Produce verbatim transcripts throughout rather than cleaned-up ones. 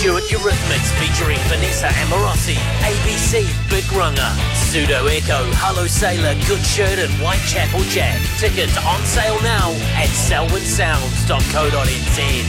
Stewart Eurythmics featuring Vanessa Amorosi, A B C, Big Runga, Pseudo Echo, Hello Sailor, Good Shirt and Whitechapel Jack. Tickets on sale now at selwyn sounds dot co dot n z.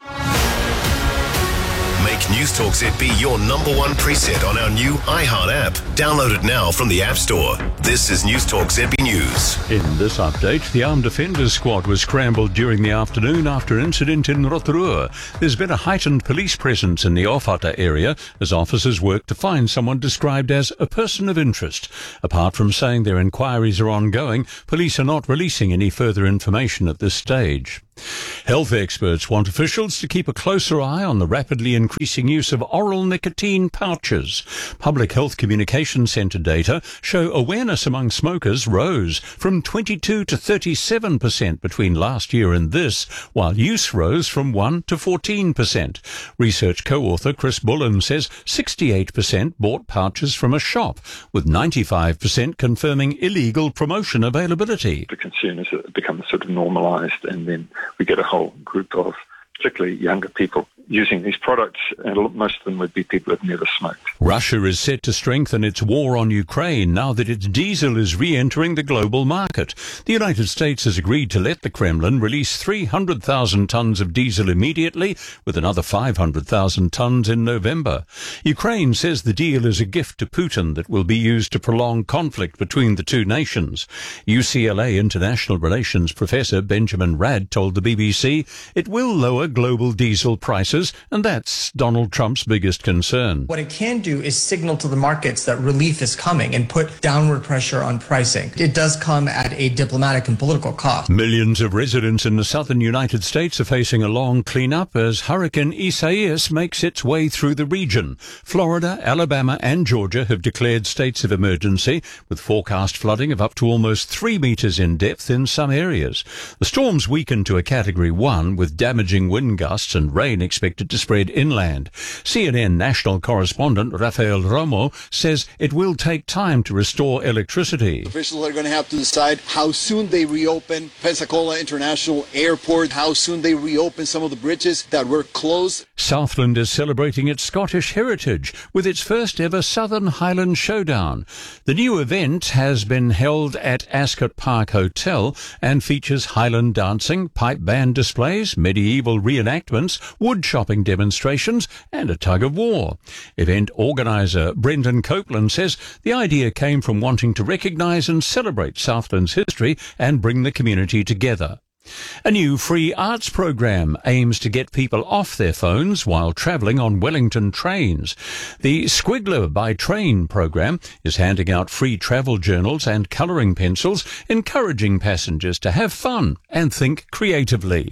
Make Newstalk Z B your number one preset on our new iHeart app. Download it now from the App Store. This is Newstalk Z B News. In this update, the Armed Defenders Squad was scrambled during the afternoon after an incident in Rotorua. There's been a heightened police presence in the Ofata area as officers work to find someone described as a person of interest. Apart from saying their inquiries are ongoing, police are not releasing any further information at this stage. Health experts want officials to keep a closer eye on the rapidly increasing use of oral nicotine pouches. Public Health Communication Centre data show awareness among smokers rose from twenty-two to thirty-seven percent between last year and this, while use rose from one to fourteen percent. Research co-author Chris Bullen says sixty-eight percent bought pouches from a shop, with ninety-five percent confirming illegal promotion availability. The consumers become sort of normalised, and then we get a whole group of particularly younger people using these products, and most of them would be people who have never smoked. Russia is set to strengthen its war on Ukraine now that its diesel is re-entering the global market. The United States has agreed to let the Kremlin release three hundred thousand tons of diesel immediately, with another five hundred thousand tons in November. Ukraine says the deal is a gift to Putin that will be used to prolong conflict between the two nations. U C L A International Relations Professor Benjamin Rad told the B B C it will lower global diesel prices, and that's Donald Trump's biggest concern. What it can do is signal to the markets that relief is coming and put downward pressure on pricing. It does come at a diplomatic and political cost. Millions of residents in the southern United States are facing a long cleanup as Hurricane Isaias makes its way through the region. Florida, Alabama and Georgia have declared states of emergency, with forecast flooding of up to almost three metres in depth in some areas. The storm's weakened to a Category one, with damaging wind gusts and rain expected to spread inland. C N N national correspondent Rafael Romo says it will take time to restore electricity. Officials are going to have to decide how soon they reopen Pensacola International Airport, how soon they reopen some of the bridges that were closed. Southland is celebrating its Scottish heritage with its first ever Southern Highland Showdown. The new event has been held at Ascot Park Hotel and features Highland dancing, pipe band displays, medieval reenactments, wood shopping demonstrations and a tug of war. Event organiser Brendan Copeland says the idea came from wanting to recognise and celebrate Southland's history and bring the community together. A new free arts program aims to get people off their phones while travelling on Wellington trains. The Squiggler by Train program is handing out free travel journals and colouring pencils, encouraging passengers to have fun and think creatively.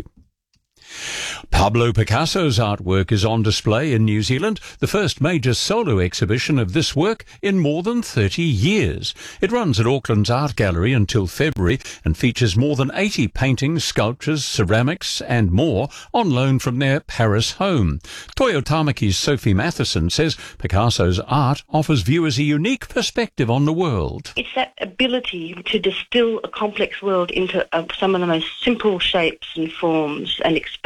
Pablo Picasso's artwork is on display in New Zealand, the first major solo exhibition of this work in more than thirty years. It runs at Auckland's Art Gallery until February and features more than eighty paintings, sculptures, ceramics and more on loan from their Paris home. Toyo Tamaki's Sophie Matheson says Picasso's art offers viewers a unique perspective on the world. It's that ability to distill a complex world into uh, some of the most simple shapes and forms and expressions.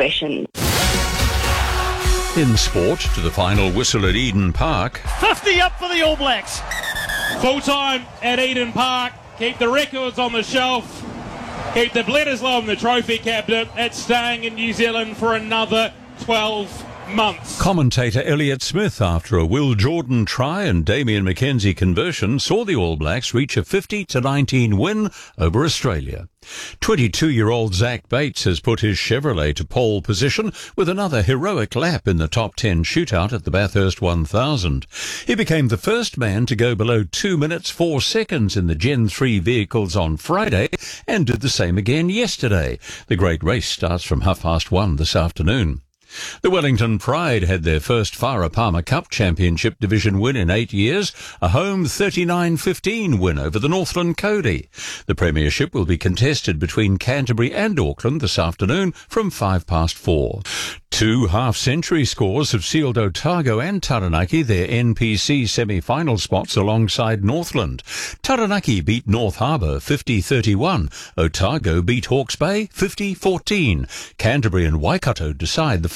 In sport, to the final whistle at Eden Park. fifty up for the All Blacks. Full time at Eden Park. Keep the records on the shelf. Keep the Bledisloe and the trophy cabinet. It's staying in New Zealand for another twelve months. Commentator Elliot Smith, after a Will Jordan try and Damien McKenzie conversion, saw the All Blacks reach a fifty to nineteen win over Australia. twenty-two-year-old Zach Bates has put his Chevrolet to pole position with another heroic lap in the top ten shootout at the Bathurst one thousand. He became the first man to go below two minutes four seconds in the Gen three vehicles on Friday and did the same again yesterday. The great race starts from half past one this afternoon. The Wellington Pride had their first Farah Palmer Cup Championship Division win in eight years, a home thirty-nine fifteen win over the Northland Cody. The Premiership will be contested between Canterbury and Auckland this afternoon from five past four. Two half-century scores have sealed Otago and Taranaki their N P C semi-final spots alongside Northland. Taranaki beat North Harbour fifty thirty-one. Otago beat Hawke's Bay fifty fourteen. Canterbury and Waikato decide the final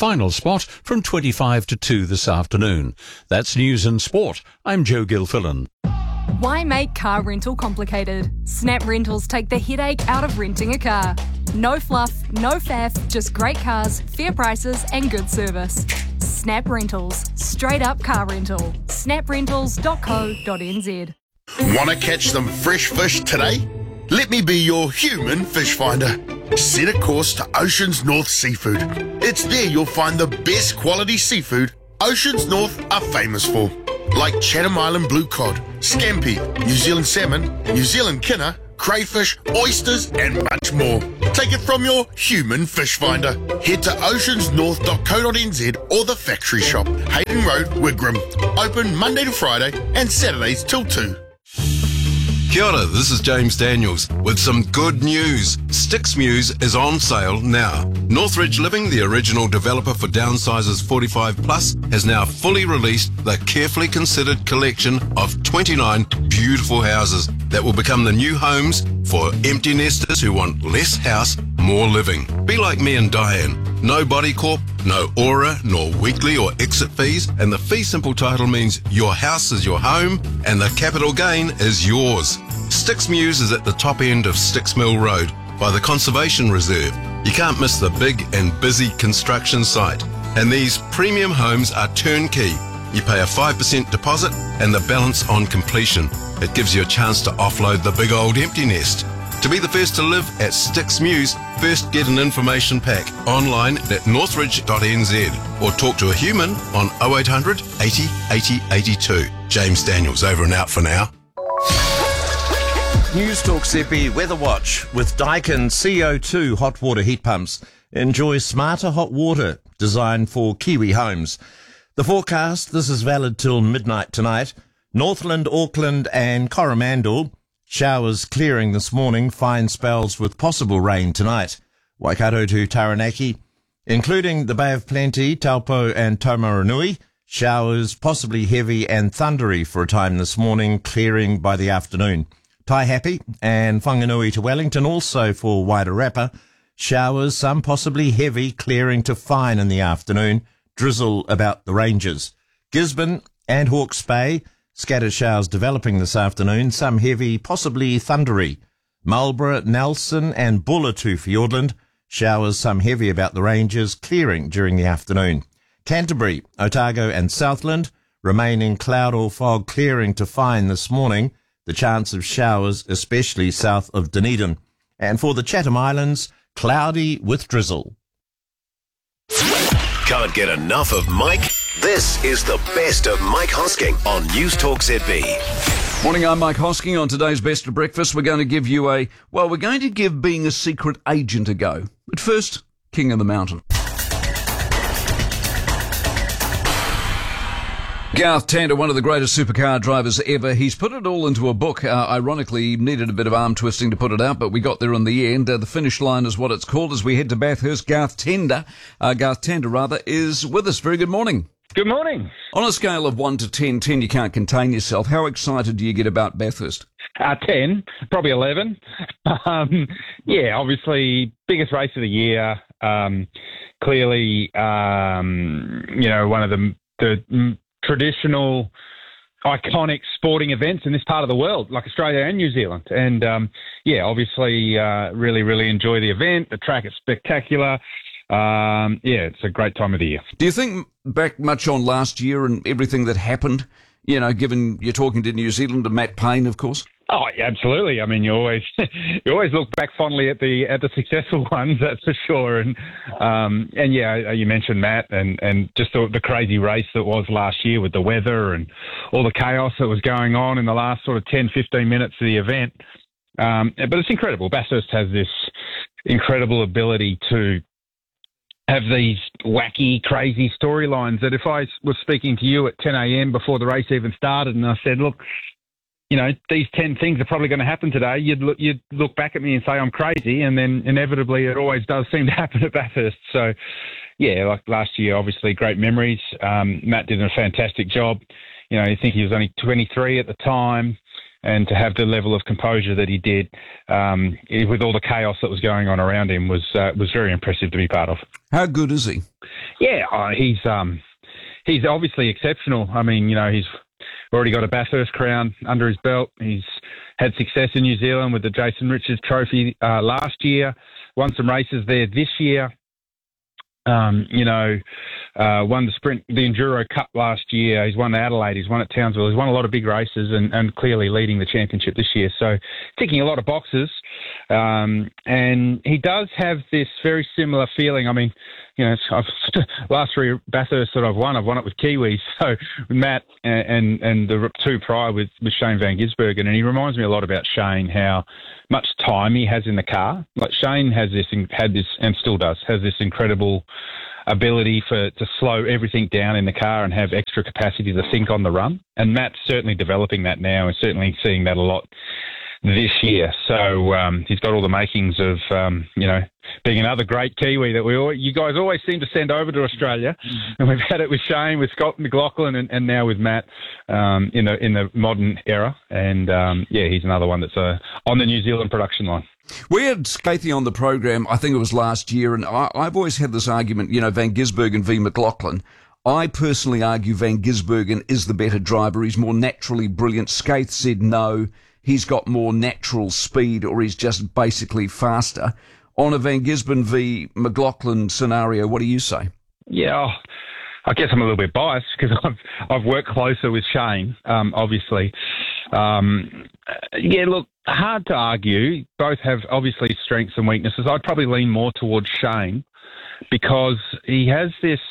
final spot from twenty-five to two this afternoon. That's News and Sport. I'm Joe Gilfillan. Why make car rental complicated? Snap Rentals take the headache out of renting a car. No fluff, no faff, just great cars, fair prices and good service. Snap Rentals. Straight up car rental. snap rentals dot co dot n z. Want to catch some fresh fish today? Let me be your human fish finder. Set a course to Oceans North Seafood. It's there you'll find the best quality seafood Oceans North are famous for. Like Chatham Island blue cod, scampi, New Zealand salmon, New Zealand kinner, crayfish, oysters and much more. Take it from your human fish finder. Head to oceans north dot co dot n z or the factory shop, Hayden Road, Wigram. Open Monday to Friday and Saturdays till two. Kia ora, this is James Daniels with some good news. Sticks Muse is on sale now. Northridge Living, the original developer for downsizers forty-five plus, has now fully released the carefully considered collection of twenty-nine beautiful houses that will become the new homes for empty nesters who want less house, more living. Be like me and Diane. No body corp, no aura, nor weekly or exit fees, and the fee simple title means your house is your home and the capital gain is yours. Sticks Muse is at the top end of Sticks Mill Road by the Conservation Reserve. You can't miss the big and busy construction site. And these premium homes are turnkey. You pay a five percent deposit and the balance on completion. It gives you a chance to offload the big old empty nest. To be the first to live at Sticks Muse, first get an information pack online at northridge dot n z or talk to a human on oh eight hundred, eighty, eighty, eighty-two. James Daniels, over and out for now. News Talk Seppi Weather Watch with Daikin C O two hot water heat pumps. Enjoy smarter hot water designed for Kiwi homes. The forecast, this is valid till midnight tonight. Northland, Auckland and Coromandel. Showers clearing this morning, fine spells with possible rain tonight. Waikato to Taranaki, including the Bay of Plenty, Taupo and Taumarunui. Showers possibly heavy and thundery for a time this morning, clearing by the afternoon. Taihape and Whanganui to Wellington, also for Wairarapa. Showers, some possibly heavy, clearing to fine in the afternoon. Drizzle about the ranges. Gisborne and Hawke's Bay. Scattered showers developing this afternoon, some heavy, possibly thundery. Marlborough, Nelson and Buller to Fiordland. Showers, some heavy about the ranges, clearing during the afternoon. Canterbury, Otago and Southland, remaining cloud or fog, clearing to fine this morning. The chance of showers, especially south of Dunedin. And for the Chatham Islands, cloudy with drizzle. Can't get enough of Mike? This is the best of Mike Hosking on News Talk Z B. Morning, I'm Mike Hosking. On today's Best of Breakfast, we're going to give you a, well, we're going to give being a secret agent a go. But first, King of the Mountain. Garth Tander, one of the greatest supercar drivers ever. He's put it all into a book. Uh, ironically, he needed a bit of arm twisting to put it out, but we got there in the end. Uh, the finish line is what it's called as we head to Bathurst. Garth Tander, uh, Garth Tander rather, is with us. Very good morning. Good morning. On a scale of one to ten, ten you can't contain yourself. How excited do you get about Bathurst? Uh, ten, probably eleven. um, yeah, obviously, biggest race of the year. Um, clearly, um, you know, one of the, the traditional, iconic sporting events in this part of the world, like Australia and New Zealand. And, um, yeah, obviously, uh, really, really enjoy the event. The track is spectacular. Um, yeah, it's a great time of the year. Do you think back much on last year and everything that happened, you know, given you're talking to New Zealand and Matt Payne, of course? Oh, yeah, absolutely. I mean, you always you always look back fondly at the at the successful ones, that's for sure. And um, and yeah, you mentioned Matt and, and just the, the crazy race that was last year with the weather and all the chaos that was going on in the last sort of ten, fifteen minutes of the event. Um, but it's incredible. Bathurst has this incredible ability to have these wacky, crazy storylines that if I was speaking to you at ten a.m. before the race even started and I said, look, you know, these ten things are probably going to happen today, you'd look, you'd look back at me and say I'm crazy, and then inevitably it always does seem to happen at Bathurst. So, yeah, like last year, obviously great memories. Um, Matt did a fantastic job. You know, I think he was only twenty-three at the time. and to have the level of composure that he did um, with all the chaos that was going on around him was uh, was very impressive to be part of. How good is he? Yeah, uh, he's um, he's obviously exceptional. I mean, you know, he's already got a Bathurst crown under his belt. He's had success in New Zealand with the Jason Richards Trophy uh, last year, won some races there this year. Um, you know, uh, won the sprint, the Enduro Cup last year. He's won Adelaide. He's won at Townsville. He's won a lot of big races and, and clearly leading the championship this year. So ticking a lot of boxes. Um, and he does have this very similar feeling. I mean, you know, I've, last three Bathurst that I've won, I've won it with Kiwis. So Matt and, and, and the two prior with, with Shane Van Gisbergen. And he reminds me a lot about Shane, how much time he has in the car. Like Shane has this, had this, and still does, has this incredible ability for to slow everything down in the car and have extra capacity to think on the run. And Matt's certainly developing that now and certainly seeing that a lot this year. So um, he's got all the makings of, um, you know, being another great Kiwi that we all, you guys always seem to send over to Australia. Mm-hmm. And we've had it with Shane, with Scott McLaughlin, and, and now with Matt um, in the in the modern era. And, um, yeah, he's another one that's uh, on the New Zealand production line. We had Skathy on the program, I think it was last year, and I, I've always had this argument, you know, Van Gisbergen v McLaughlin. I personally argue Van Gisbergen is the better driver. He's more naturally brilliant. Skaith said no. He's got more natural speed, or he's just basically faster. On a Van Gisbergen v McLaughlin scenario, what do you say? Yeah, I guess I'm a little bit biased because I've I've worked closer with Shane, um, obviously. Um, yeah, look, hard to argue. Both have obviously strengths and weaknesses. I'd probably lean more towards Shane because he has this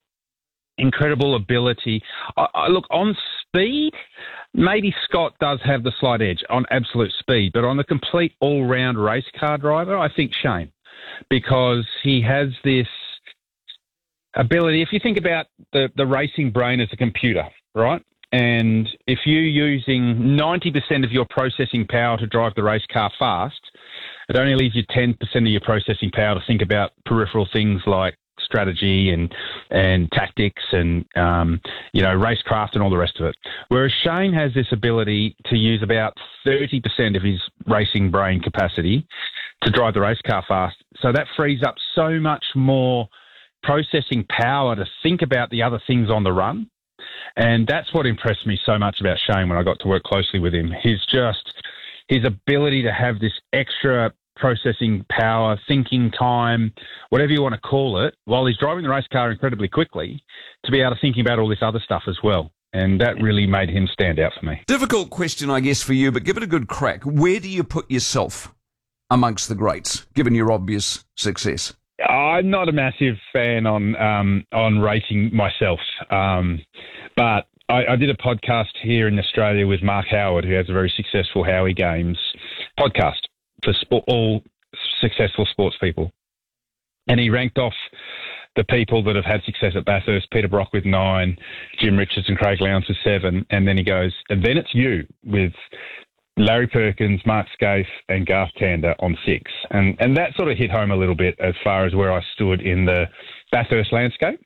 incredible ability. I, I, look, on speed, maybe Scott does have the slight edge on absolute speed, but on the complete all-round race car driver, I think Shane, because he has this ability. If you think about the, the racing brain as a computer, right? And if you're using ninety percent of your processing power to drive the race car fast, it only leaves you ten percent of your processing power to think about peripheral things like strategy and and tactics and um, you know, racecraft and all the rest of it. Whereas Shane has this ability to use about thirty percent of his racing brain capacity to drive the race car fast. So that frees up so much more processing power to think about the other things on the run. And that's what impressed me so much about Shane when I got to work closely with him. He's just, his ability to have this extra processing power, thinking time, whatever you want to call it, while he's driving the race car incredibly quickly, to be able to think about all this other stuff as well. And that really made him stand out for me. Difficult question, I guess, for you, but give it a good crack. Where do you put yourself amongst the greats, given your obvious success? I'm not a massive fan on um, on rating myself, um, but I, I did a podcast here in Australia with Mark Howard, who has a very successful Howie Games podcast for sport, all successful sports people. And he ranked off the people that have had success at Bathurst: Peter Brock with nine, Jim Richards and Craig Lowndes with seven. And then he goes, and then it's you with Larry Perkins, Mark Skaife and Garth Tander on six. And and that sort of hit home a little bit as far as where I stood in the Bathurst landscape.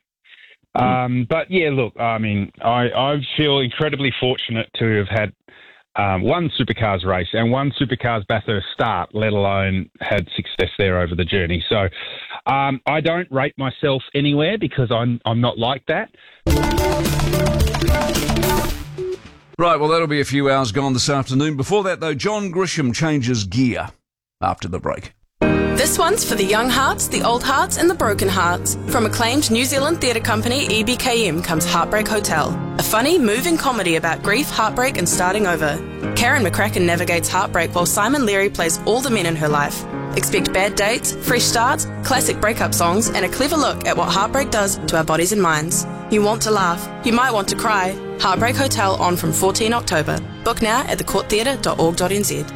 Um, but, yeah, look, I mean, I, I feel incredibly fortunate to have had um, one Supercars race and one Supercars Bathurst start, let alone had success there over the journey. So um, I don't rate myself anywhere because I'm I'm not like that. Right, well, that'll be a few hours gone this afternoon. Before that, though, John Grisham changes gear after the break. This one's for the young hearts, the old hearts and the broken hearts. From acclaimed New Zealand theatre company E B K M comes Heartbreak Hotel, a funny, moving comedy about grief, heartbreak and starting over. Karen McCracken navigates heartbreak while Simon Leary plays all the men in her life. Expect bad dates, fresh starts, classic breakup songs and a clever look at what heartbreak does to our bodies and minds. You want to laugh, you might want to cry. Heartbreak Hotel on from fourteenth October. Book now at the court theatre dot org dot n z.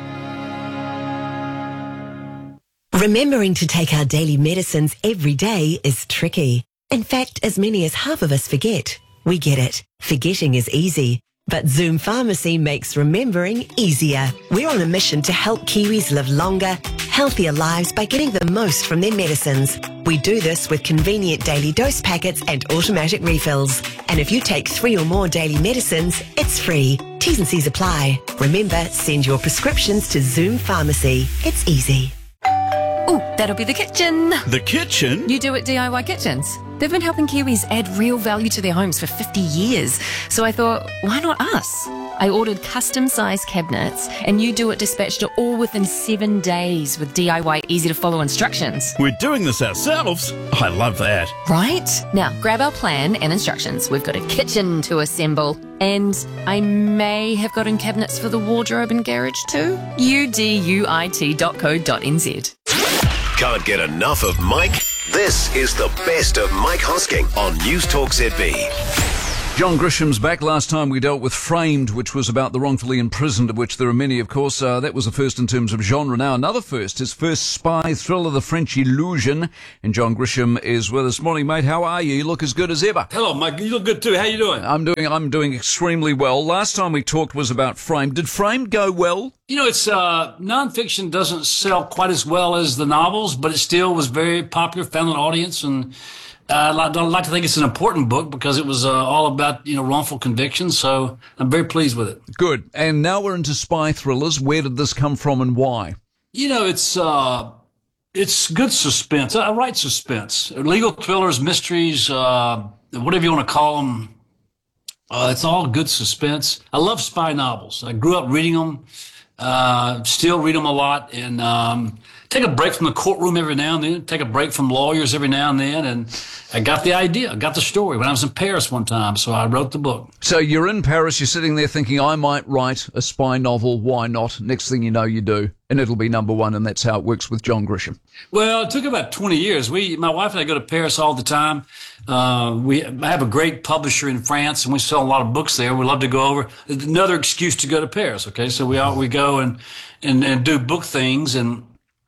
Remembering to take our daily medicines every day is tricky. In fact, as many as half of us forget. We get it. Forgetting is easy. But Zoom Pharmacy makes remembering easier. We're on a mission to help Kiwis live longer, healthier lives by getting the most from their medicines. We do this with convenient daily dose packets and automatic refills. And if you take three or more daily medicines, it's free. T's and C's apply. Remember, send your prescriptions to Zoom Pharmacy. It's easy. Ooh, that'll be the kitchen. The kitchen? You Do It D I Y Kitchens. They've been helping Kiwis add real value to their homes for fifty years. So I thought, why not us? I ordered custom-sized cabinets, and You Do It dispatched it all within seven days with D I Y easy-to-follow instructions. We're doing this ourselves. I love that. Right? Now, grab our plan and instructions. We've got a kitchen to assemble. And I may have got in cabinets for the wardrobe and garage too. U D U I T dot co dot n z. Can't get enough of Mike? This is the best of Mike Hosking on News Talk Z B. John Grisham's back. Last time we dealt with Framed, which was about the wrongfully imprisoned, of which there are many, of course. Uh, that was a first in terms of genre. Now, another first, his first spy thriller, The French Illusion. And John Grisham is with us. Morning, mate. How are you? You look as good as ever. Hello, Mike. You look good too. How you doing? I'm doing I'm doing extremely well. Last time we talked was about Framed. Did Framed go well? You know, it's uh, nonfiction doesn't sell quite as well as the novels, but it still was very popular, found an audience, and Uh, I'd like to think it's an important book because it was uh, all about, you know, wrongful convictions. So I'm very pleased with it. Good. And now we're into spy thrillers. Where did this come from and why? You know, it's uh, it's good suspense. I write suspense, legal thrillers, mysteries, uh, whatever you want to call them. Uh, it's all good suspense. I love spy novels. I grew up reading them. Uh, still read them a lot, and um, take a break from the courtroom every now and then, take a break from lawyers every now and then, and I got the idea, I got the story when I was in Paris one time, so I wrote the book. So you're in Paris, you're sitting there thinking, I might write a spy novel, why not? Next thing you know, you do, and it'll be number one, and that's how it works with John Grisham. Well, it took about twenty years. We, my wife and I go to Paris all the time. Uh, we I have a great publisher in France, and we sell a lot of books there. We love to go over. Another excuse to go to Paris. Okay, so we all, we go and, and and do book things and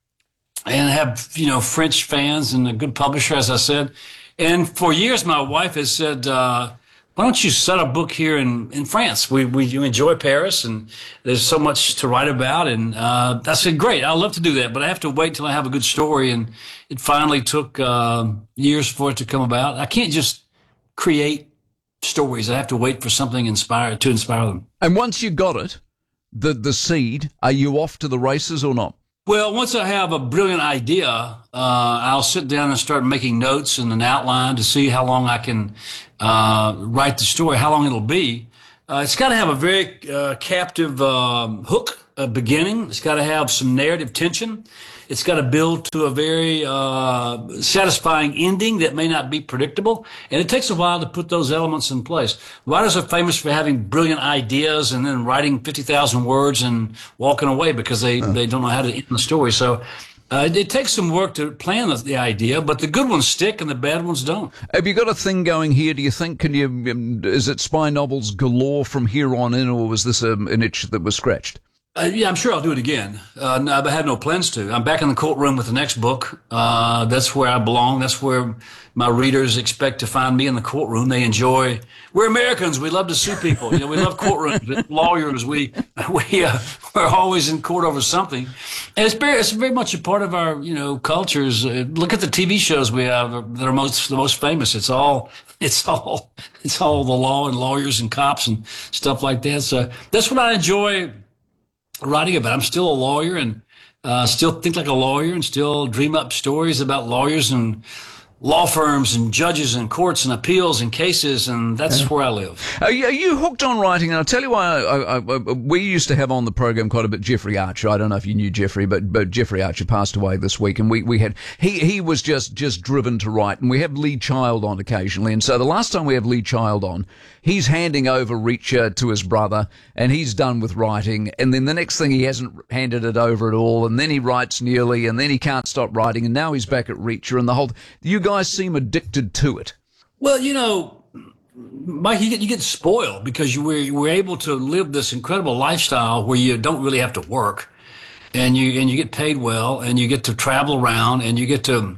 and have, you know, French fans and a good publisher, as I said. And for years, my wife has said, uh, why don't you set a book here in, in France? We, we you enjoy Paris, and there's so much to write about. And uh, I said, great, I'd love to do that, but I have to wait till I have a good story. And it finally took uh, years for it to come about. I can't just create stories. I have to wait for something inspire to inspire them. And once you got it, the the seed, are you off to the races or not? Well, once I have a brilliant idea, uh, I'll sit down and start making notes and an outline to see how long I can uh, write the story, how long it'll be. Uh, it's got to have a very uh, captive um, hook, a beginning. It's got to have some narrative tension. It's got to build to a very uh, satisfying ending that may not be predictable. And it takes a while to put those elements in place. Writers are famous for having brilliant ideas and then writing fifty thousand words and walking away because they, uh. they don't know how to end the story. So uh, it, it takes some work to plan the, the idea, but the good ones stick and the bad ones don't. Have you got a thing going here, do you think? Can you? Um, is it spy novels galore from here on in, or was this um, an itch that was scratched? Uh, yeah, I'm sure I'll do it again. Uh, no, I had no plans to. I'm back in the courtroom with the next book. Uh, that's where I belong. That's where my readers expect to find me in the courtroom. They enjoy. We're Americans. We love to sue people. You know, we love courtrooms. Lawyers, we we uh, we're always in court over something, and it's very it's very much a part of our you know cultures. Uh, look at the T V shows we have that are most the most famous. It's all it's all it's all the law and lawyers and cops and stuff like that. So that's what I enjoy writing about. I'm still a lawyer and uh, still think like a lawyer and still dream up stories about lawyers and law firms and judges and courts and appeals and cases, and that's yeah. where I live. Are you, are you hooked on writing? And I'll tell you why. I, I, I, we used to have on the program quite a bit Jeffrey Archer. I don't know if you knew Jeffrey, but but Jeffrey Archer passed away this week, and we, we had he he was just just driven to write. And we have Lee Child on occasionally, and so the last time we have Lee Child on, he's handing over Reacher to his brother, and he's done with writing, and then the next thing he hasn't handed it over at all, and then he writes nearly, and then he can't stop writing, and now he's back at Reacher, and the whole you guys seem addicted to it. Well, you know, Mike, you get, you get spoiled because you were, you were able to live this incredible lifestyle where you don't really have to work, and you and you get paid well, and you get to travel around, and you get to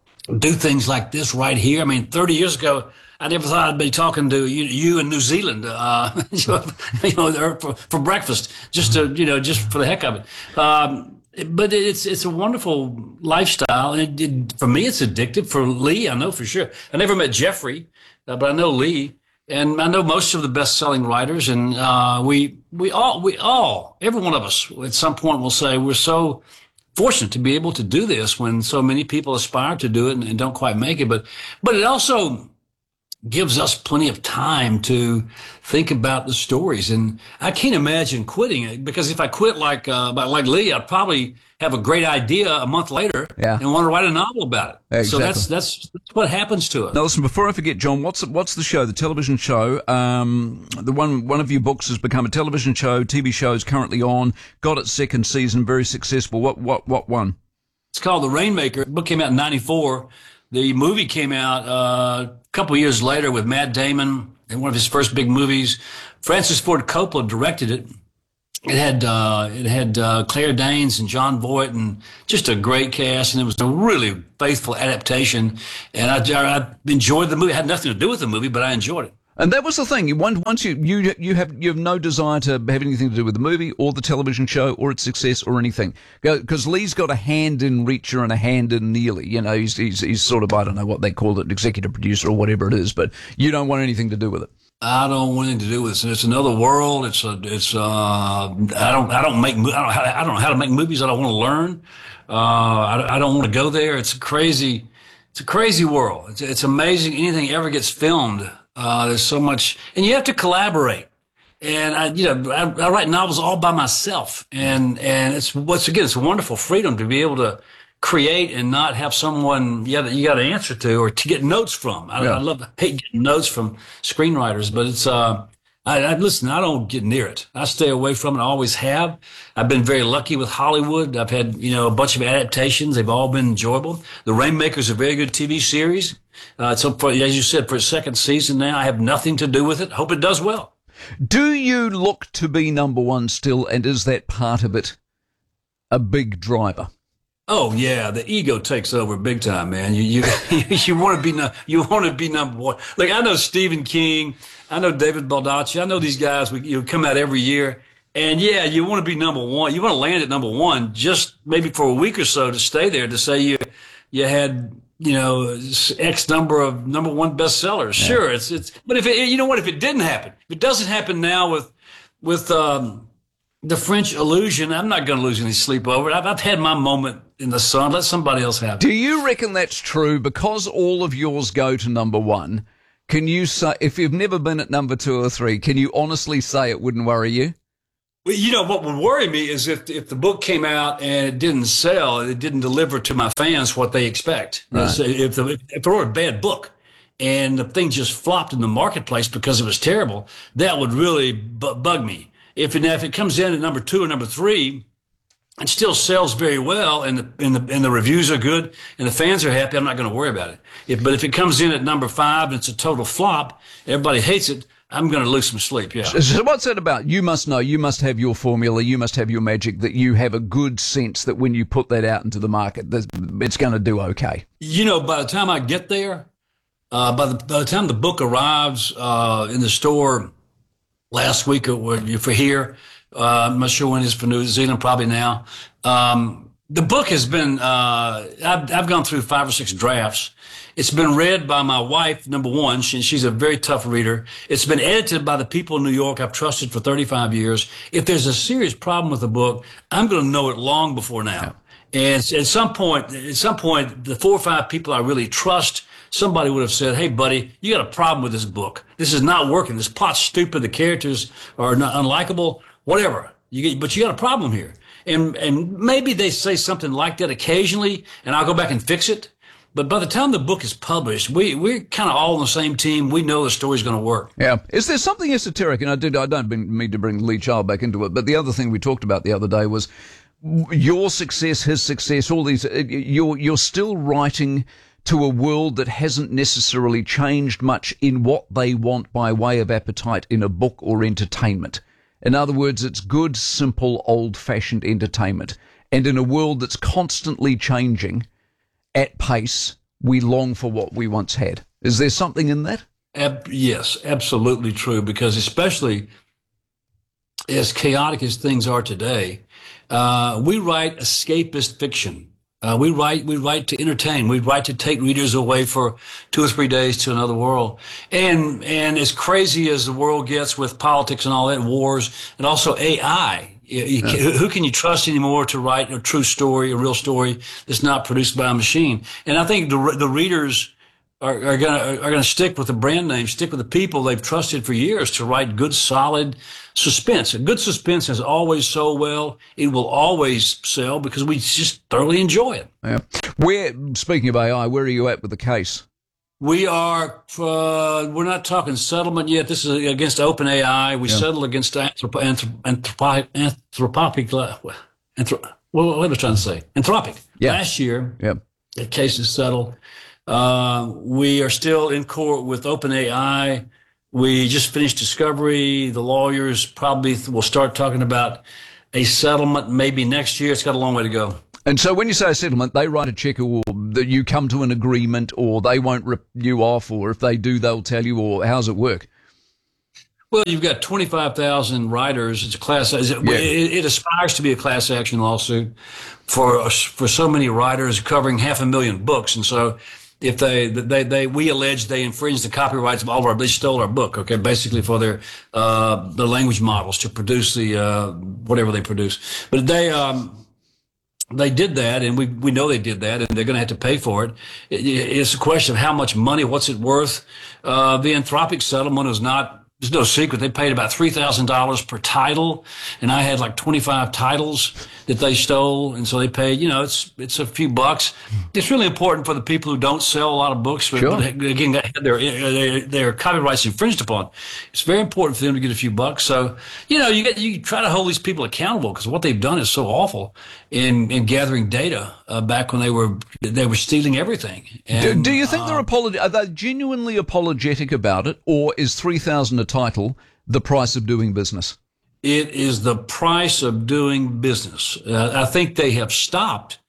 do things like this right here. I mean, thirty years ago, I never thought I'd be talking to you, you in New Zealand, uh, you know, for, for breakfast, just to, you know, just for the heck of it. Um, But it's it's a wonderful lifestyle, and it, it, for me, it's addictive. For Lee, I know for sure. I never met Jeffrey, uh, but I know Lee, And I know most of the best-selling writers, and uh, we we all we all every one of us at some point will say we're so fortunate to be able to do this when so many people aspire to do it and, and don't quite make it. But but it also gives us plenty of time to think about the stories. And I can't imagine quitting it, because if I quit like uh, like Lee, I'd probably have a great idea a month later yeah. and want to write a novel about it. Exactly. So that's, that's that's what happens to us. Now listen, before I forget, John, what's what's the show, the television show? Um, the one one of your books has become a television show. T V show is currently on. Got its second season, very successful. What what what one? It's called The Rainmaker. The book came out in ninety-four. The movie came out uh, a couple of years later with Matt Damon in one of his first big movies. Francis Ford Coppola directed it. It had uh, it had uh, Claire Danes and John Voight and just a great cast, and it was a really faithful adaptation. And I, I enjoyed the movie. It had nothing to do with the movie, but I enjoyed it. And that was the thing. You once you you you have you have no desire to have anything to do with the movie or the television show or its success or anything, because Lee's got a hand in Reacher and a hand in Neely. You know, he's he's he's sort of, I don't know what they call it, executive producer or whatever it is, but you don't want anything to do with it. I don't want anything to do with it. It's another world. It's a it's uh I don't I don't make I don't I don't know how to make movies. I don't want to learn. Uh, I, I don't want to go there. It's a crazy it's a crazy world. It's it's amazing anything ever gets filmed. Uh, there's so much, and you have to collaborate. And I, you know, I, I write novels all by myself, and and it's once again, it's a wonderful freedom to be able to create and not have someone you got you got to answer to or to get notes from. I, Yeah. I love hate getting notes from screenwriters, but it's uh, I, I listen. I don't get near it. I stay away from it. I always have. I've been very lucky with Hollywood. I've had you know a bunch of adaptations. They've all been enjoyable. The Rainmaker is a very good T V series. Uh, so, for, as you said, for a second season now, I have nothing to do with it. Hope it does well. Do you look to be number one still, and is that part of it a big driver? Oh yeah, the ego takes over big time, man. You you you want to be no, you want to be number one. Like I know Stephen King, I know David Baldacci, I know these guys. We you come out every year, and yeah, you want to be number one. You want to land at number one, just maybe for a week or so to stay there to say you you had. You know, X number of number one bestsellers. Yeah. Sure, it's it's. But if it, you know what, if it didn't happen, if it doesn't happen now with with um, the French Illusion, I'm not going to lose any sleep over it. I've, I've had my moment in the sun. Let somebody else have it. Do you reckon that's true? Because all of yours go to number one. Can you say, if you've never been at number two or three, can you honestly say it wouldn't worry you? Well, you know, what would worry me is if if the book came out and it didn't sell, it didn't deliver to my fans what they expect. Right. So if, the, if it were a bad book and the thing just flopped in the marketplace because it was terrible, that would really bu- bug me. If it, if it comes in at number two or number three, it still sells very well and the, and the, and the reviews are good and the fans are happy, I'm not going to worry about it. If, but if it comes in at number five and it's a total flop, everybody hates it, I'm going to lose some sleep, yeah. So what's that about? You must know, you must have your formula, you must have your magic, that you have a good sense that when you put that out into the market, that it's going to do okay. You know, by the time I get there, uh, by, the, by the time the book arrives uh, in the store last week or for here, uh, I'm not sure when it is for New Zealand, probably now, um, the book has been, uh, I've, I've gone through five or six drafts. It's been read by my wife, number one. She, she's a very tough reader. It's been edited by the people in New York I've trusted for thirty-five years. If there's a serious problem with the book, I'm going to know it long before now. Yeah. And at some point, at some point, the four or five people I really trust, somebody would have said, hey, buddy, you got a problem with this book. This is not working. This plot's stupid. The characters are not unlikable, whatever. You get, but you got a problem here. And, and maybe they say something like that occasionally, and I'll go back and fix it. But by the time the book is published, we, we're kind of all on the same team. We know the story's going to work. Yeah. Is there something esoteric? And I did, I don't mean to bring Lee Child back into it, but the other thing we talked about the other day was your success, his success, all these, you're, you're still writing to a world that hasn't necessarily changed much in what they want by way of appetite in a book or entertainment. In other words, it's good, simple, old-fashioned entertainment. And in a world that's constantly changing at pace, we long for what we once had. Is there something in that? Ab- yes, absolutely true, because especially as chaotic as things are today, uh, we write escapist fiction. Uh, we write, we write to entertain. We write to take readers away for two or three days to another world. And, and as crazy as the world gets with politics and all that, wars, and also A I, you, you Yeah. can, who can you trust anymore to write a true story, a real story that's not produced by a machine? And I think the, the readers are, are gonna, are gonna stick with the brand name, stick with the people they've trusted for years to write good, solid suspense. A good suspense has always sold well. It will always sell because we just thoroughly enjoy it. Yeah. Where, speaking of A I, where are you at with the case? We are, uh, we're not talking settlement yet. This is against OpenAI. We Yeah. settled against Anthrop- Anthrop- Anthropic, Anthropic, Anthrop- what was I trying to say? Anthropic. Yeah. Last year, Yep. the case is settled. Uh, we are still in court with OpenAI. We just finished discovery. The lawyers probably will start talking about a settlement maybe next year. It's got a long way to go. And so when you say a settlement, they write a check or that you come to an agreement or they won't rip you off, or if they do, they'll tell you, or how's it work? Well, you've got twenty-five thousand writers. It's a class. It, Yeah. it, it aspires to be a class action lawsuit for for so many writers covering half a million books. And so if they, they, they, we allege they infringed the copyrights of all of our, they stole our book, okay, basically for their, uh, the language models to produce the, uh, whatever they produce. But they, um, they did that, and we, we know they did that, and they're going to have to pay for it. it. It's a question of how much money, what's it worth? Uh, the Anthropic settlement is not, there's no secret. They paid about three thousand dollars per title, and I had like twenty-five titles that they stole, and so they paid, you know, it's it's a few bucks. It's really important for the people who don't sell a lot of books, but, Sure. but again, had their, their their copyrights infringed upon. It's very important for them to get a few bucks. So, you know, you get you try to hold these people accountable because what they've done is so awful in in gathering data uh, back when they were they were stealing everything. Do, And, do you think uh, they're apolog- are they genuinely apologetic about it, or is three thousand a title the price of doing business? It is the price of doing business. Uh, I think they have stopped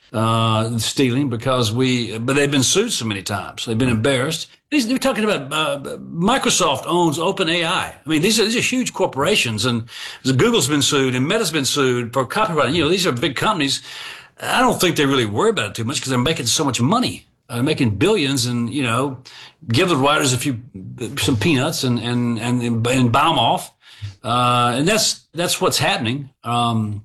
uh, stealing because we, but they've been sued so many times. They've been embarrassed. These, they're talking about uh, Microsoft owns OpenAI. I mean, these are these are huge corporations, and Google's been sued, and Meta's been sued for copyright. You know, these are big companies. I don't think they really worry about it too much because they're making so much money. Uh, making billions, and you know, give the writers a few some peanuts and and and and buy them off, uh, and that's that's what's happening. Um,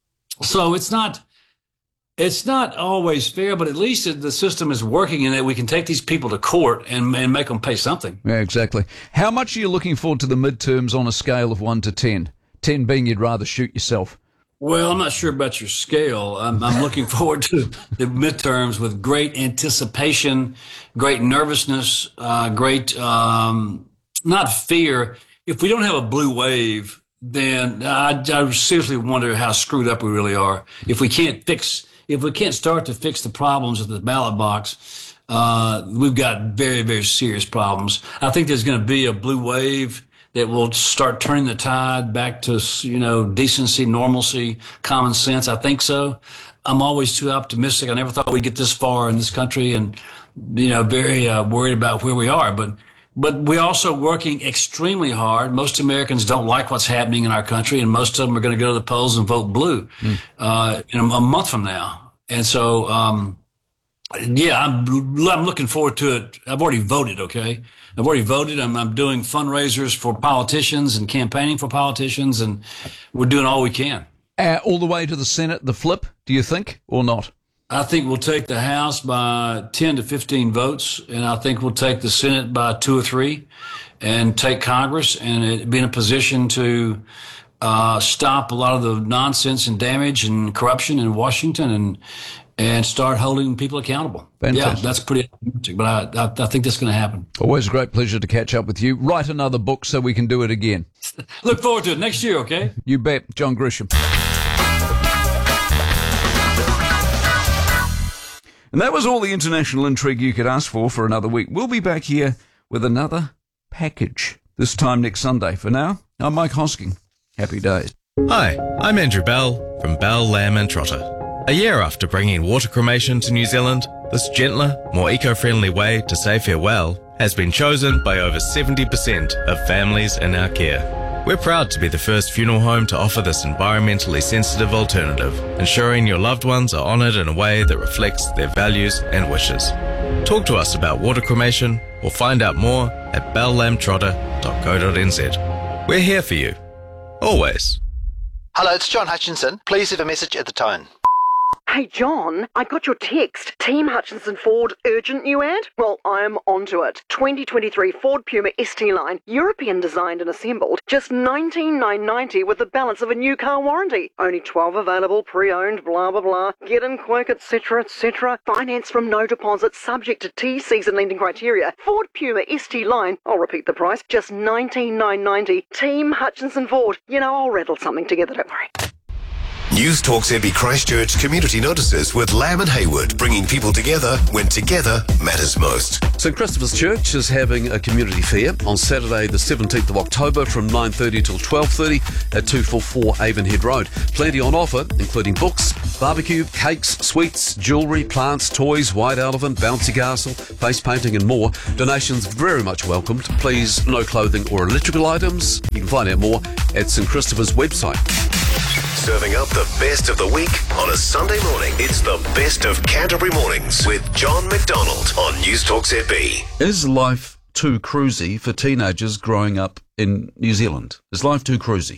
so it's not it's not always fair, but at least the system is working in that we can take these people to court and and make them pay something. Yeah, exactly. How much are you looking forward to the midterms on a scale of one to ten? Ten being you'd rather shoot yourself. Well, I'm not sure about your scale. I'm, I'm looking forward to the midterms with great anticipation, great nervousness, uh, great, um, not fear. If we don't have a blue wave, then I, I seriously wonder how screwed up we really are. If we can't fix, if we can't start to fix the problems at the ballot box, uh, we've got very, very serious problems. I think there's going to be a blue wave that will start turning the tide back to, you know, decency, normalcy, common sense. I think so. I'm always too optimistic. I never thought we'd get this far in this country, and, you know, very uh, worried about where we are. But but we're also working extremely hard. Most Americans don't like what's happening in our country, and most of them are going to go to the polls and vote blue mm. uh, in a, a month from now. And so, um, yeah, I'm, I'm looking forward to it. I've already voted, okay? I've already voted. I'm, I'm doing fundraisers for politicians and campaigning for politicians, and we're doing all we can. Uh, all the way to the Senate, the flip, do you think, or not? I think we'll take the House by ten to fifteen votes, and I think we'll take the Senate by two or three, and take Congress and be in a position to uh, stop a lot of the nonsense and damage and corruption in Washington, and and start holding people accountable. Fantastic. Yeah, that's pretty optimistic, but I, I, I think that's going to happen. Always a great pleasure to catch up with you. Write another book so we can do it again. Look forward to it next year, okay? You bet. John Grisham. And that was all the international intrigue you could ask for for another week. We'll be back here with another package, this time next Sunday. For now, I'm Mike Hosking. Happy days. Hi, I'm Andrew Bell from Bell, Lamb and Trotter. A year after bringing water cremation to New Zealand, this gentler, more eco-friendly way to say farewell has been chosen by over seventy percent of families in our care. We're proud to be the first funeral home to offer this environmentally sensitive alternative, ensuring your loved ones are honoured in a way that reflects their values and wishes. Talk to us about water cremation or find out more at bell lamb trotter dot co dot n z. We're here for you. Always. Hello, it's John Hutchinson. Please leave a message at the tone. Hey John, I got your text. Team Hutchinson Ford urgent new ad? Well, I'm onto it. twenty twenty-three Ford Puma S T line, European designed and assembled, just nineteen thousand nine hundred ninety dollars with the balance of a new car warranty. Only twelve available, pre-owned, blah blah blah. Get in quick, et cetera, et cetera. Finance from no deposit, subject to T Cs and lending criteria. Ford Puma S T line, I'll repeat the price, just nineteen thousand nine hundred ninety dollars. Team Hutchinson Ford. You know, I'll rattle something together, don't worry. News Talk Z B Christchurch community notices with Lamb and Hayward, bringing people together when together matters most. St Christopher's Church is having a community fair on Saturday the seventeenth of October from nine thirty till twelve thirty at two forty-four Avonhead Road. Plenty on offer, including books, barbecue, cakes, sweets, jewellery, plants, toys, white elephant, bouncy castle, face painting and more. Donations very much welcomed. Please, no clothing or electrical items. You can find out more at St Christopher's website. Serving up the best of the week on a Sunday morning. It's the best of Canterbury Mornings with John McDonald on News Talk Z B. Is life too cruisy for teenagers growing up in New Zealand? Is life too cruisy?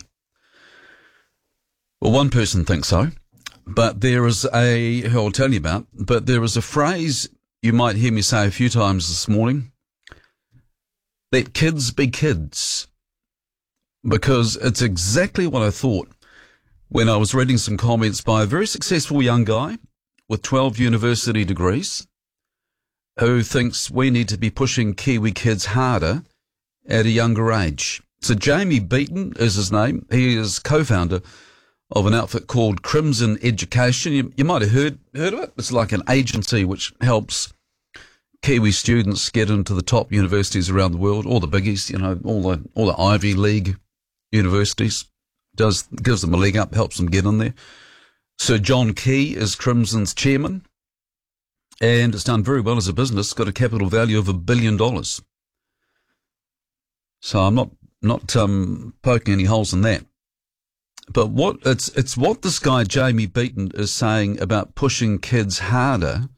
Well, one person thinks so, but there is a, who I'll tell you about, but there is a phrase you might hear me say a few times this morning. Let kids be kids. Because it's exactly what I thought when I was reading some comments by a very successful young guy with twelve university degrees who thinks we need to be pushing Kiwi kids harder at a younger age. So Jamie Beaton is his name. He is co-founder of an outfit called Crimson Education. You, you might have heard, heard of it. It's like an agency which helps Kiwi students get into the top universities around the world, all the biggies, you know, all the all the Ivy League universities. Does gives them a leg up, helps them get in there. Sir John Key is Crimson's chairman, and it's done very well as a business. Got a capital value of a billion dollars. So I'm not not um, poking any holes in that. But what it's it's what this guy Jamie Beaton is saying about pushing kids harder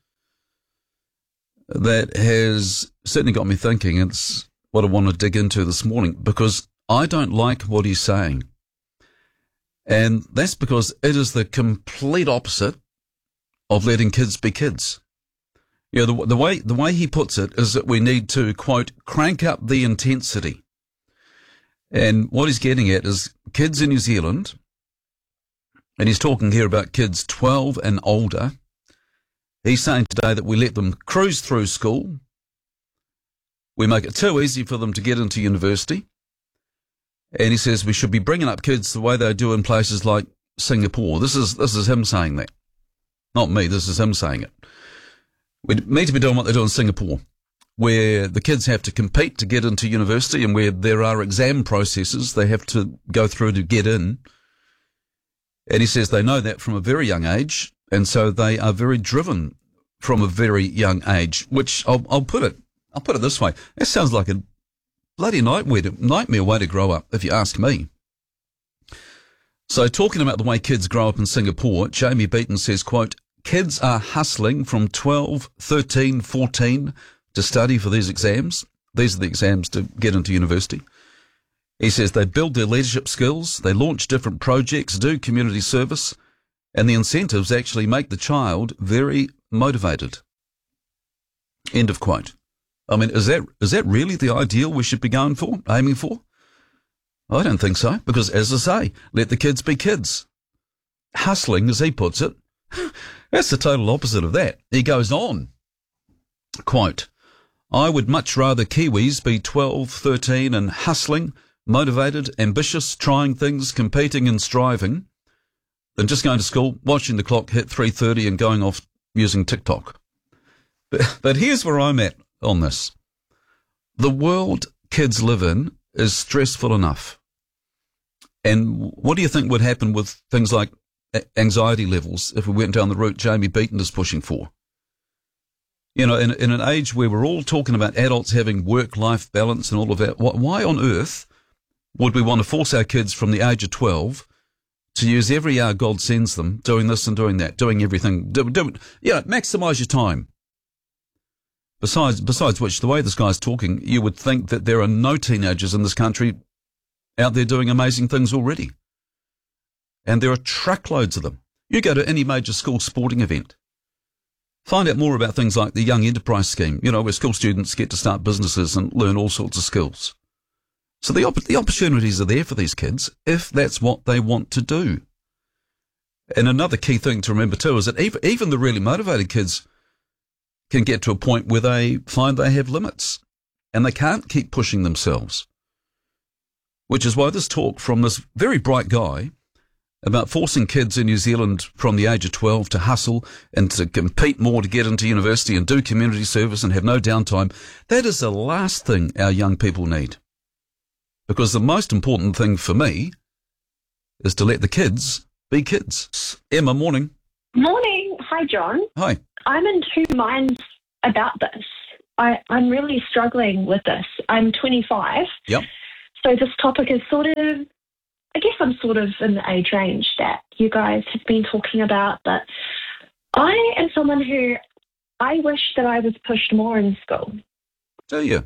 that has certainly got me thinking. It's what I want to dig into this morning, because I don't like what he's saying. And that's because it is the complete opposite of letting kids be kids. You know, the, the way the way he puts it is that we need to, quote, crank up the intensity. And what he's getting at is kids in New Zealand, and he's talking here about kids twelve and older. He's saying today that we let them cruise through school. We make it too easy for them to get into university. And he says we should be bringing up kids the way they do in places like Singapore. This is this is him saying that. Not me, this is him saying it. We need to be doing what they do in Singapore, where the kids have to compete to get into university and where there are exam processes they have to go through to get in. And he says they know that from a very young age, and so they are very driven from a very young age, which I'll, I'll put it, I'll put it this way. That sounds like a bloody nightmare, nightmare way to grow up, if you ask me. So talking about the way kids grow up in Singapore, Jamie Beaton says, quote, kids are hustling from twelve, thirteen, fourteen to study for these exams. These are the exams to get into university. He says they build their leadership skills, they launch different projects, do community service, and the incentives actually make the child very motivated. End of quote. I mean, is that is that really the ideal we should be going for, aiming for? I don't think so, because as I say, let the kids be kids. Hustling, as he puts it, that's the total opposite of that. He goes on, quote, I would much rather Kiwis be twelve, thirteen and hustling, motivated, ambitious, trying things, competing and striving, than just going to school, watching the clock hit three thirty and going off using TikTok. But, but here's where I'm at on this. The world kids live in is stressful enough. And what do you think would happen with things like anxiety levels if we went down the route Jamie Beaton is pushing for? You know, in, in an age where we're all talking about adults having work-life balance and all of that, wh- why on earth would we want to force our kids from the age of twelve to use every hour God sends them, doing this and doing that, doing everything, do, do, you know, maximise your time? Besides, besides which, the way this guy's talking, you would think that there are no teenagers in this country out there doing amazing things already. And there are truckloads of them. You go to any major school sporting event. Find out more about things like the Young Enterprise Scheme, you know, where school students get to start businesses and learn all sorts of skills. So the opp- the opportunities are there for these kids if that's what they want to do. And another key thing to remember too is that even, even the really motivated kids can get to a point where they find they have limits and they can't keep pushing themselves. Which is why this talk from this very bright guy about forcing kids in New Zealand from the age of twelve to hustle and to compete more to get into university and do community service and have no downtime, that is the last thing our young people need. Because the most important thing for me is to let the kids be kids. Emma, morning. Morning. Hi, John. Hi. I'm in two minds about this. I, I'm really struggling with this. I'm twenty-five. Yep. So this topic is sort of, I guess I'm sort of in the age range that you guys have been talking about, but I am someone who I wish that I was pushed more in school. Do you?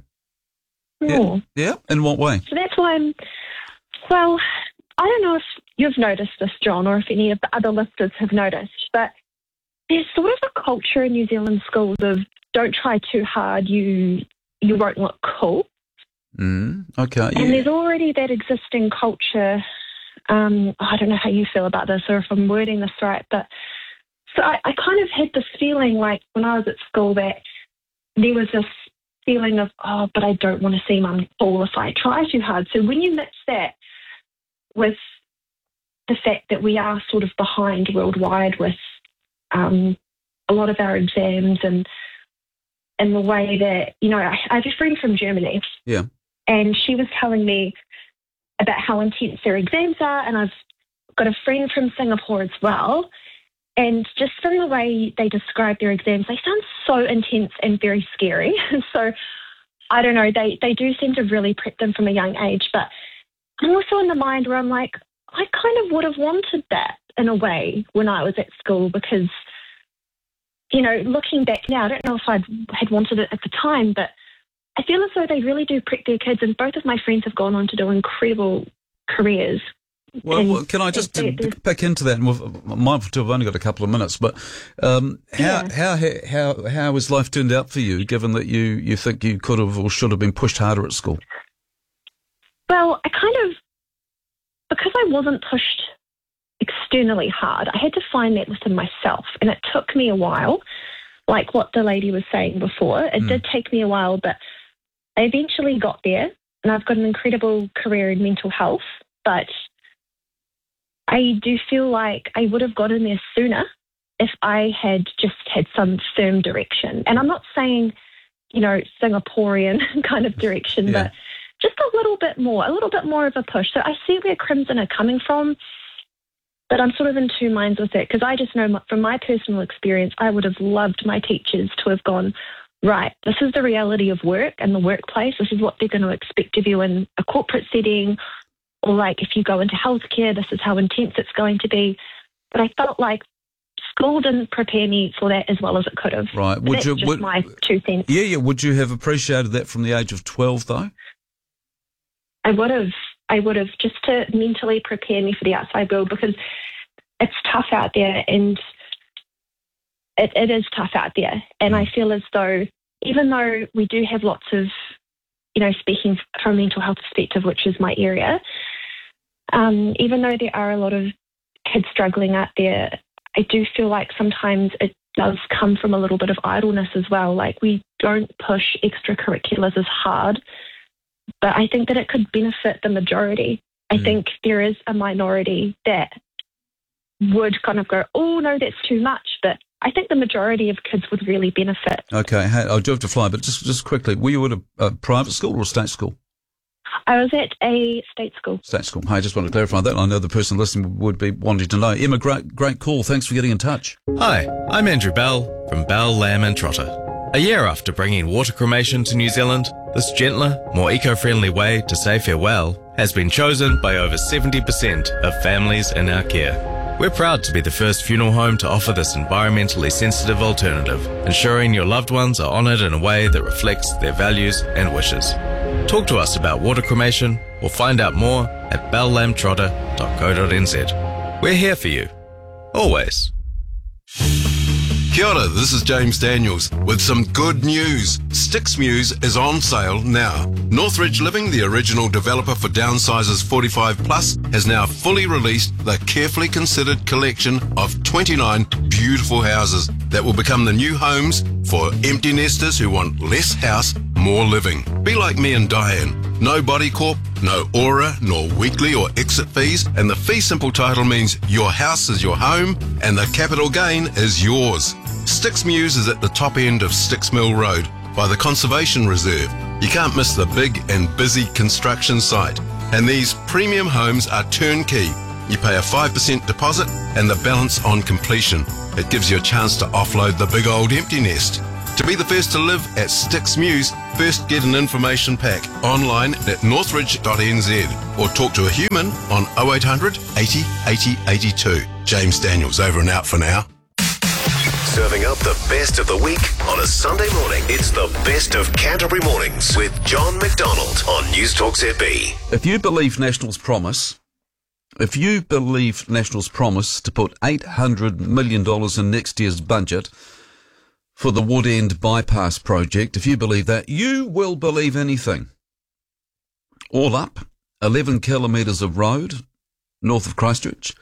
More. Yeah. Yeah? In what way? So that's why I'm, well, I don't know if you've noticed this, John, or if any of the other listeners have noticed, but there's sort of a culture in New Zealand schools of don't try too hard, you you won't look cool. Mm, okay. And Yeah. there's already that existing culture. Um, I don't know how you feel about this or if I'm wording this right, but so I, I kind of had this feeling like when I was at school that there was this feeling of, oh, but I don't want to seem uncool if I try too hard. So when you mix that with the fact that we are sort of behind worldwide with um, a lot of our exams and and the way that, you know, I, I have a friend from Germany. Yeah. And she was telling me about how intense their exams are, and I've got a friend from Singapore as well. And just from the way they describe their exams, they sound so intense and very scary. So I don't know, they, they do seem to really prep them from a young age. But I'm also in the mind where I'm like, I kind of would have wanted that in a way when I was at school because, you know, looking back now, I don't know if I had wanted it at the time, but I feel as though they really do prep their kids, and both of my friends have gone on to do incredible careers. Well, And well, can I just it- pick it- back into that? And we've, I'm mindful too, I've only got a couple of minutes, but um, how, how how how has life turned out for you, given that you, you think you could have or should have been pushed harder at school? Well, I kind of, because I wasn't pushed externally hard, I had to find that within myself, and it took me a while, like what the lady was saying before. It Mm. did take me a while, but I eventually got there, and I've got an incredible career in mental health, but I do feel like I would have gotten there sooner if I had just had some firm direction. And I'm not saying, you know, Singaporean kind of direction, Yeah. but just a little bit more, a little bit more of a push. So I see where Crimson are coming from, but I'm sort of in two minds with it because I just know m- from my personal experience, I would have loved my teachers to have gone, right, this is the reality of work and the workplace. This is what they're going to expect of you in a corporate setting, or like if you go into healthcare, this is how intense it's going to be. But I felt like school didn't prepare me for that as well as it could have. Right. But Would that's you- just would- my two cents. Yeah, yeah. Would you have appreciated that from the age of twelve, though? I would have. I would have, just to mentally prepare me for the outside world, because it's tough out there, and it, it is tough out there. And I feel as though, even though we do have lots of, you know, speaking from a mental health perspective, which is my area, um, even though there are a lot of kids struggling out there, I do feel like sometimes it does come from a little bit of idleness as well. Like, we don't push extracurriculars as hard, but I think that it could benefit the majority. I think there is a minority that would kind of go, oh, no, that's too much. But I think the majority of kids would really benefit. Okay, hey, I do have to fly, but just just quickly, were you at a, a private school or a state school? I was at a state school. State school. Hey, I just want to clarify that. I know the person listening would be wanting to know. Emma, great, great call. Thanks for getting in touch. Hi, I'm Andrew Bell from Bell, Lamb and Trotter. A year after bringing water cremation to New Zealand, this gentler, more eco-friendly way to say farewell has been chosen by over seventy percent of families in our care. We're proud to be the first funeral home to offer this environmentally sensitive alternative, ensuring your loved ones are honoured in a way that reflects their values and wishes. Talk to us about water cremation or find out more at bell lamb trotter dot co dot n z. We're here for you. Always. Kia ora, this is James Daniels with some good news. Sticks Muse is on sale now. Northridge Living, the original developer for Downsizers forty-five plus, has now fully released the carefully considered collection of twenty-nine beautiful houses that will become the new homes for empty nesters who want less house, more living. Be like me and Diane. No body corp, no aura, nor weekly or exit fees, and the fee simple title means your house is your home and the capital gain is yours. Sticks Muse is at the top end of Sticks Mill Road by the Conservation Reserve. You can't miss the big and busy construction site. And these premium homes are turnkey. You pay a five percent deposit and the balance on completion. It gives you a chance to offload the big old empty nest. To be the first to live at Sticks Muse, first get an information pack online at northridge dot n z or talk to a human on oh eight hundred eighty eighty eighty-two. James Daniels over and out for now. Serving up the best of the week on a Sunday morning. It's the best of Canterbury Mornings with John McDonald on News Talk Z B. If you believe National's promise, if you believe National's promise to put eight hundred million dollars in next year's budget for the Wood End Bypass project, if you believe that, you will believe anything. All up, eleven kilometres of road north of Christchurch,